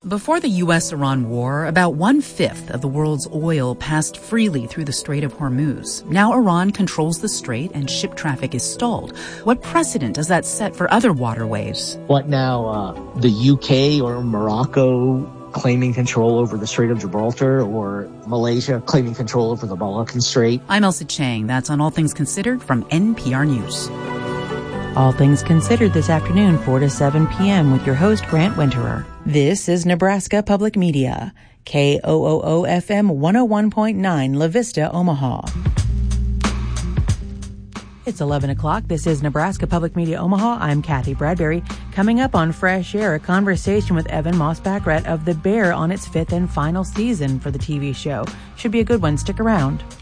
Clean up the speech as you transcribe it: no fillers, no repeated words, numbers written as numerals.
Before the U.S.-Iran war, about 1/5 of the world's oil passed freely through the Strait of Hormuz. Now Iran controls the strait and ship traffic is stalled. What precedent does that set for other waterways? What now, the UK or Morocco claiming control over the Strait of Gibraltar, or Malaysia claiming control over the Malaccan Strait? I'm Elsa Chang. That's on All Things Considered from NPR News. All Things Considered this afternoon, 4 to 7 p.m. with your host, Grant Winterer. This is Nebraska Public Media, KOOO-FM 101.9 La Vista, Omaha. It's 11 o'clock. This is Nebraska Public Media Omaha. I'm Kathy Bradbury. Coming up on Fresh Air, a conversation with Evan Moss-Baccarat of The Bear on its 5th and final season for the TV show. Should be a good one. Stick around.